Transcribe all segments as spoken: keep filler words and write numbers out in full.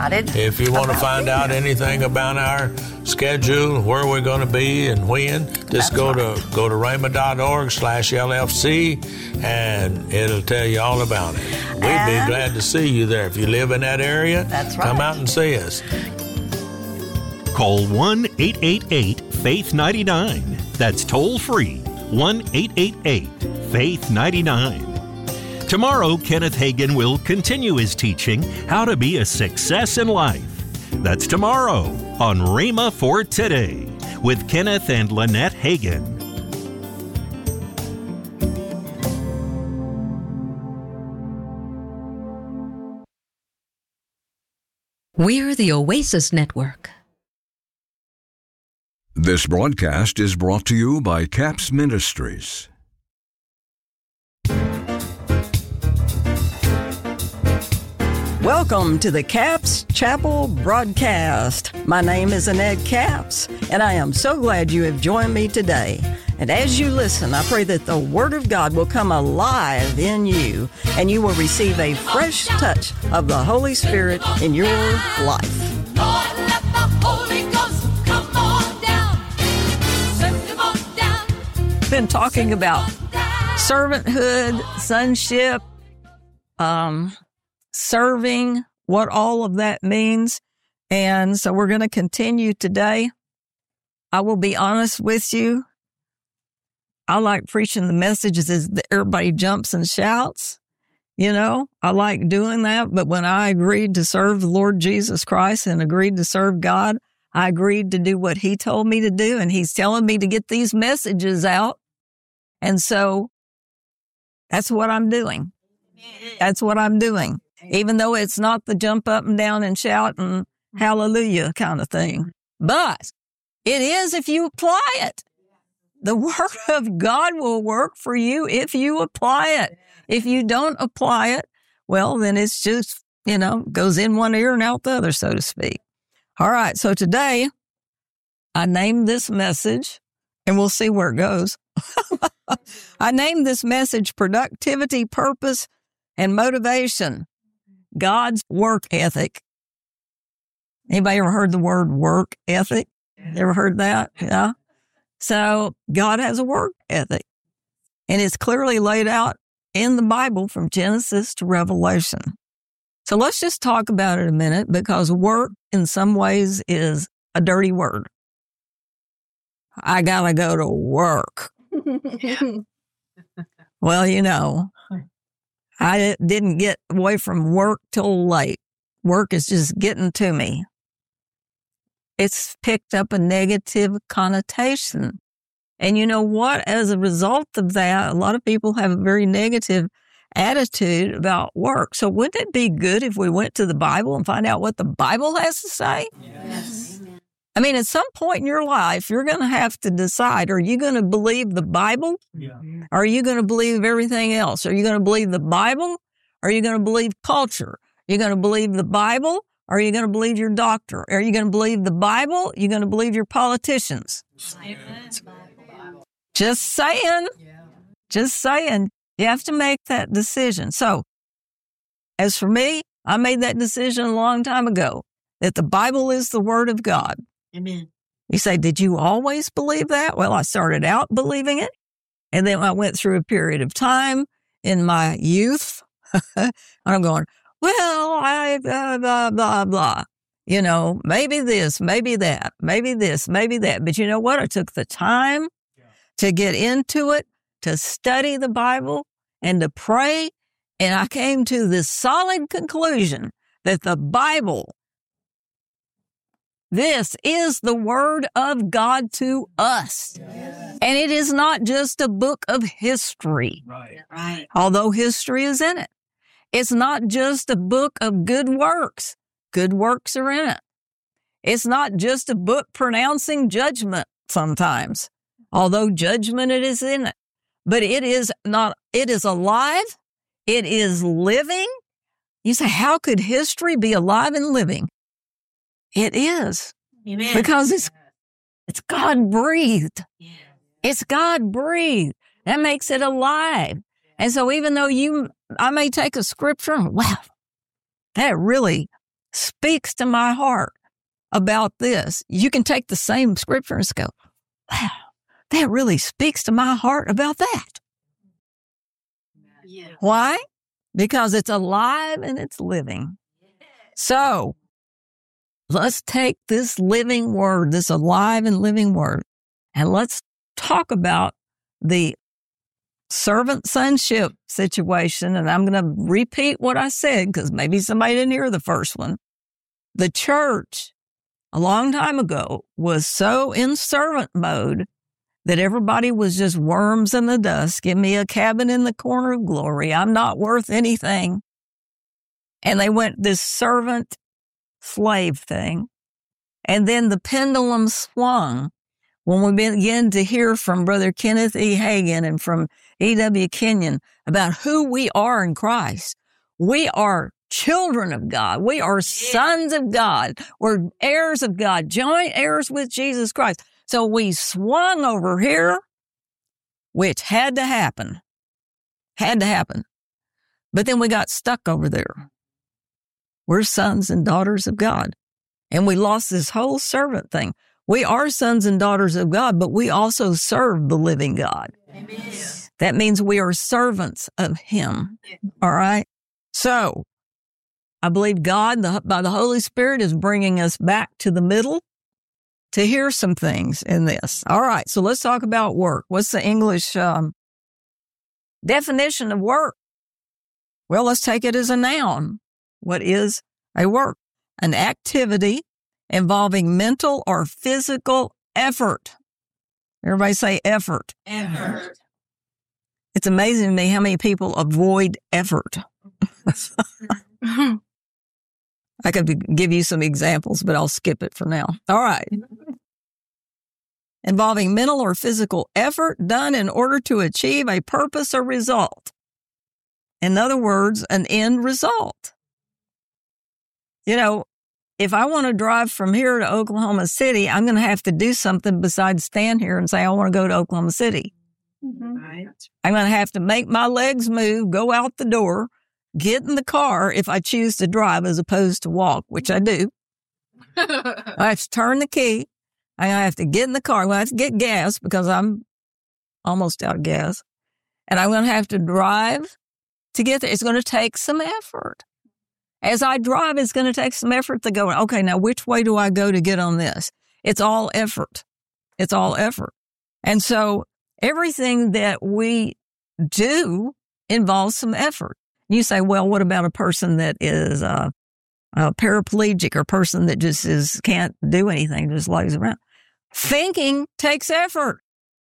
excited. If you want to find out anything about our schedule, where we're going to be and when, just That's go right. to go to rhema.org slash LFC, and it'll tell you all about it. We'd And- be glad to see you there. If you live in that area, That's right. come out and see us. Call one eight eight eight, faith ninety-nine. That's toll free, one eight eight eight, faith ninety-nine. Tomorrow, Kenneth Hagin will continue his teaching, How to Be a Success in Life. That's tomorrow on Rhema for Today with Kenneth and Lynette Hagin. We're the Oasis Network. This broadcast is brought to you by CAPS Ministries. Welcome to the Capps Chapel broadcast. My name is Annette Capps, and I am so glad you have joined me today. And as you listen, I pray that the Word of God will come alive in you, and you will receive a fresh touch of the Holy Spirit in your life. Lord, let the Holy Ghost come on down. Send him on down. Been talking about servanthood, sonship, um, serving, what all of that means. And so we're going to continue today. I will be honest with you. I like preaching the messages as everybody jumps and shouts. You know, I like doing that. But when I agreed to serve the Lord Jesus Christ and agreed to serve God, I agreed to do what he told me to do. And he's telling me to get these messages out. And so that's what I'm doing. That's what I'm doing. Even though it's not the jump up and down and shout and hallelujah kind of thing. But it is if you apply it. The Word of God will work for you if you apply it. If you don't apply it, well, then it's just, you know, goes in one ear and out the other, so to speak. All right, so today I named this message, and we'll see where it goes. I named this message Productivity, Purpose, and Motivation. God's work ethic. Anybody ever heard the word work ethic? Ever heard that? Yeah. So God has a work ethic, and it's clearly laid out in the Bible from Genesis to Revelation. So let's just talk about it a minute, because work in some ways is a dirty word. I gotta go to work. Well, you know, I didn't get away from work till late. Work is just getting to me. It's picked up a negative connotation. And you know what? As a result of that, a lot of people have a very negative attitude about work. So wouldn't it be good if we went to the Bible and find out what the Bible has to say? Yes. I mean, at some point in your life, you're going to have to decide, are you going to believe the Bible? Yeah. Or are you going to believe everything else? Are you going to believe the Bible? Or are you going to believe culture? Are you going to believe the Bible? Or are you going to believe your doctor? Are you going to believe the Bible? Are you going to believe your politicians? Amen. Just saying. Yeah. Just saying. You have to make that decision. So, as for me, I made that decision a long time ago, that the Bible is the Word of God. Amen. You say, did you always believe that? Well, I started out believing it. And then I went through a period of time in my youth. And I'm going, well, I, blah, blah, blah, blah. You know, maybe this, maybe that, maybe this, maybe that. But you know what? I took the time Yeah. to get into it, to study the Bible, and to pray. And I came to this solid conclusion that the Bible, this is the Word of God to us. Yes. And it is not just a book of history, Right. Right. although history is in it. It's not just a book of good works. Good works are in it. It's not just a book pronouncing judgment sometimes, although judgment it is in it. But it is not, it is alive. It is living. You say, how could history be alive and living? It is, Amen. because it's it's God breathed. Yeah. It's God breathed. That makes it alive. And so even though you, I may take a scripture and wow, that really speaks to my heart about this. You can take the same scripture and go, wow, that really speaks to my heart about that. Yeah. Why? Because it's alive and it's living. So let's take this living word, this alive and living word, and let's talk about the servant sonship situation. And I'm going to repeat what I said because maybe somebody didn't hear the first one. The church a long time ago was so in servant mode that everybody was just worms in the dust. Give me a cabin in the corner of glory. I'm not worth anything. And they went this servant slave thing. And then the pendulum swung when we began to hear from Brother Kenneth E. Hagin and from E W. Kenyon about who we are in Christ. We are children of God. We are sons of God. We're heirs of God, joint heirs with Jesus Christ. So we swung over here, which had to happen. Had to happen. But then we got stuck over there. We're sons and daughters of God. And we lost this whole servant thing. We are sons and daughters of God, but we also serve the living God. Amen. That means we are servants of Him. All right? So I believe God, the, by the Holy Spirit, is bringing us back to the middle to hear some things in this. All right, so let's talk about work. What's the English um, definition of work? Well, let's take it as a noun. What is a work? An activity involving mental or physical effort. Everybody say effort. Effort. It's amazing to me how many people avoid effort. I could give you some examples, but I'll skip it for now. All right. Involving mental or physical effort done in order to achieve a purpose or result. In other words, an end result. You know, if I want to drive from here to Oklahoma City, I'm going to have to do something besides stand here and say, I want to go to Oklahoma City. Mm-hmm. Right. I'm going to have to make my legs move, go out the door, get in the car if I choose to drive as opposed to walk, which I do. I have to turn the key. I have to get in the car. I have to get gas because I'm almost out of gas. And I'm going to have to drive to get there. It's going to take some effort. As I drive, it's going to take some effort to go, okay, now which way do I go to get on this? It's all effort. It's all effort. And so everything that we do involves some effort. You say, well, what about a person that is uh, a paraplegic or a person that just is can't do anything, just lays around? Thinking takes effort.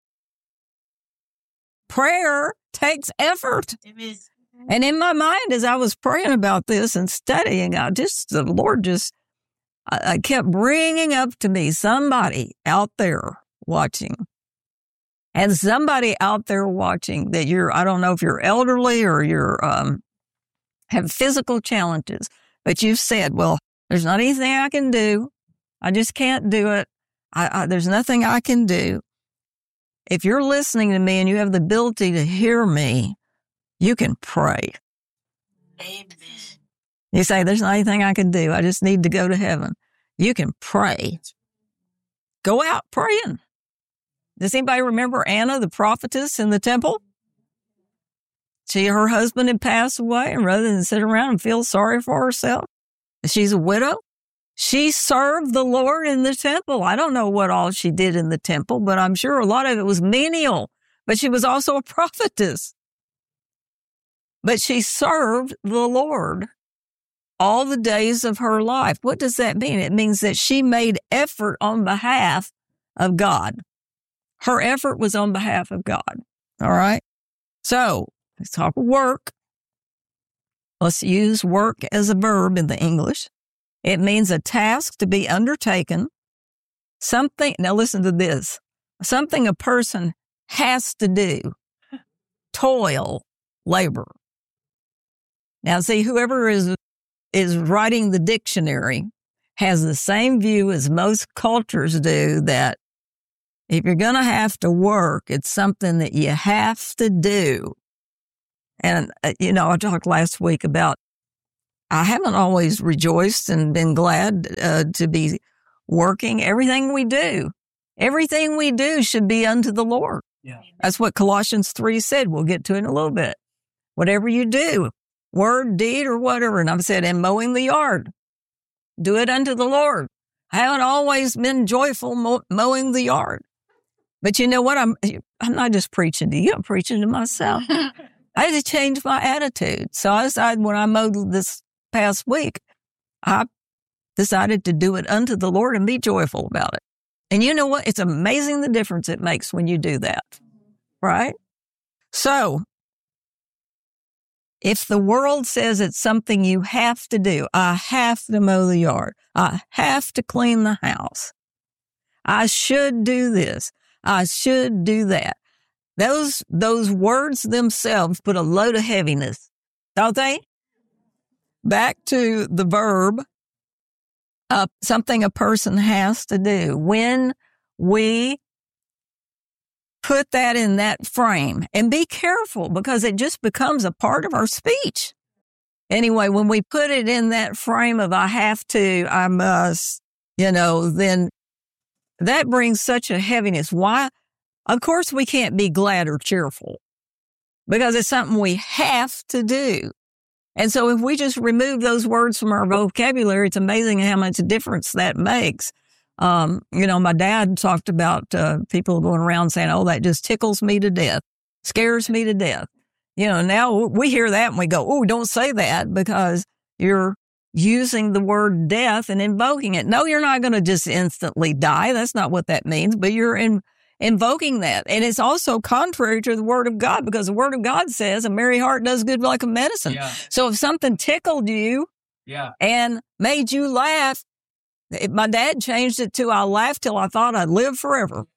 Prayer takes effort. Amen. And in my mind, as I was praying about this and studying, I just, the Lord just, I, I kept bringing up to me somebody out there watching. And somebody out there watching that you're, I don't know if you're elderly or you're, um, have physical challenges, but you've said, well, there's not anything I can do. I just can't do it. I, I, there's nothing I can do. If you're listening to me and you have the ability to hear me, you can pray. Amen. You say, there's not anything I can do. I just need to go to heaven. You can pray. Go out praying. Does anybody remember Anna, the prophetess in the temple? She, her husband had passed away, and rather than sit around and feel sorry for herself, she's a widow. She served the Lord in the temple. I don't know what all she did in the temple, but I'm sure a lot of it was menial. But she was also a prophetess. But she served the Lord all the days of her life. What does that mean? It means that she made effort on behalf of God. Her effort was on behalf of God. All right? So, let's talk work. Let's use work as a verb in the English. It means a task to be undertaken. Something, now listen to this, something a person has to do. Toil, labor. Now, see, whoever is is writing the dictionary has the same view as most cultures do, that if you're going to have to work, it's something that you have to do. And, uh, you know, I talked last week about I haven't always rejoiced and been glad uh, to be working. Everything we do, everything we do should be unto the Lord. Yeah. That's what Colossians three said. We'll get to it in a little bit. Whatever you do, word, deed, or whatever. And I've said, in mowing the yard, do it unto the Lord. I haven't always been joyful mow- mowing the yard. But you know what? I'm I'm not just preaching to you. I'm preaching to myself. I had to change my attitude. So I decided when I mowed this past week, I decided to do it unto the Lord and be joyful about it. And you know what? It's amazing the difference it makes when you do that, right? So if the world says it's something you have to do, I have to mow the yard, I have to clean the house, I should do this, I should do that. Those, those words themselves put a load of heaviness, don't they? Back to the verb, uh, something a person has to do. When we put that in that frame, and be careful because it just becomes a part of our speech. Anyway, when we put it in that frame of I have to, I must, you know, then that brings such a heaviness. Why? Of course, we can't be glad or cheerful because it's something we have to do. And so if we just remove those words from our vocabulary, it's amazing how much difference that makes. Um, you know, my dad talked about uh, people going around saying, oh, that just tickles me to death, scares me to death. You know, now we hear that and we go, oh, don't say that because you're using the word death and invoking it. No, you're not going to just instantly die. That's not what that means, but you're in, invoking that. And it's also contrary to the word of God because the word of God says a merry heart does good like a medicine. Yeah. So if something tickled you Yeah. and made you laugh, if my dad changed it to I laughed till I thought I'd live forever,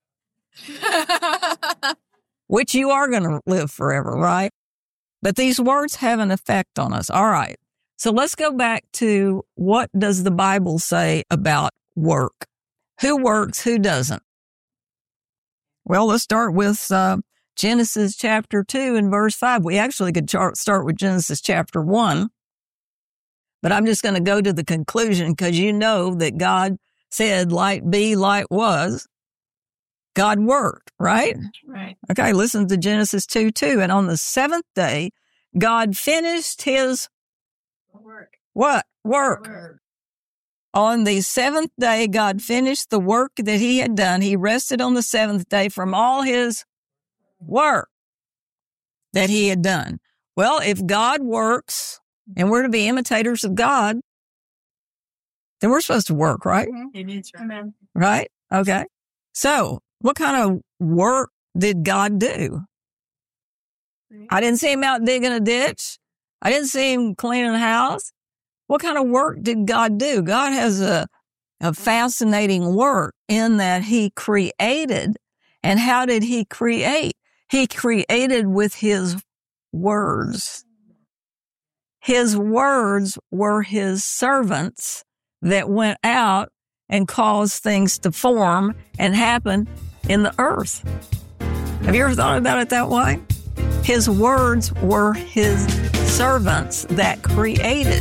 which you are going to live forever, right? But these words have an effect on us. All right. So let's go back to what does the Bible say about work? Who works? Who doesn't? Well, let's start with uh, Genesis chapter two and verse five. We actually could char- start with Genesis chapter one. But I'm just going to go to the conclusion because you know that God said, light be, light was. God worked, right? Right. Okay, listen to Genesis two two. And on the seventh day, God finished his Work. what? Work. Work. On the seventh day, God finished the work that he had done. He rested on the seventh day from all his work that he had done. Well, if God works, and we're to be imitators of God, then we're supposed to work, right? Amen. Right? Okay. So what kind of work did God do? I didn't see him out digging a ditch. I didn't see him cleaning a house. What kind of work did God do? God has a, a fascinating work in that he created. And how did he create? He created with his words. His words were his servants that went out and caused things to form and happen in the earth. Have you ever thought about it that way? His words were his servants that created.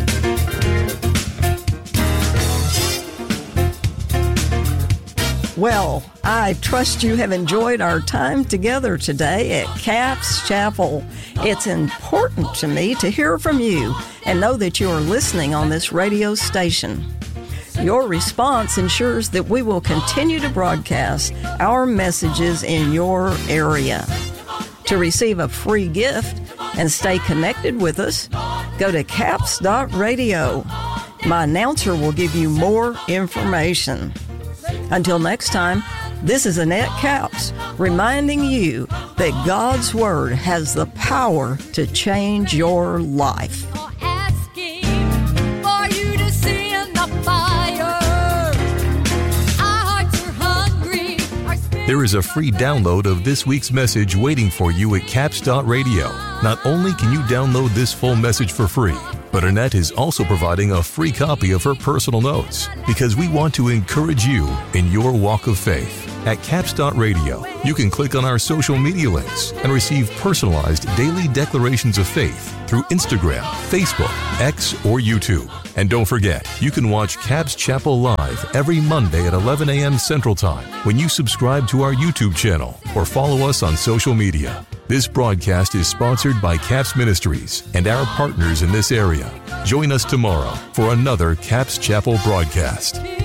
Well, I trust you have enjoyed our time together today at Capps Chapel. It's important to me to hear from you and know that you are listening on this radio station. Your response ensures that we will continue to broadcast our messages in your area. To receive a free gift and stay connected with us, go to capps dot radio. My announcer will give you more information. Until next time, this is Annette Capps reminding you that God's Word has the power to change your life. Asking for you to send the fire. Our hearts are hungry. Our spirits There is a free download of this week's message waiting for you at capps dot radio. Not only can you download this full message for free, but Annette is also providing a free copy of her personal notes because we want to encourage you in your walk of faith At Caps dot radio, you can click on our social media links and receive personalized daily declarations of faith through Instagram, Facebook, X, or YouTube. And don't forget, you can watch Caps Chapel live every Monday at eleven a.m. Central Time when you subscribe to our YouTube channel or follow us on social media. This broadcast is sponsored by Caps Ministries and our partners in this area. Join us tomorrow for another Caps Chapel broadcast.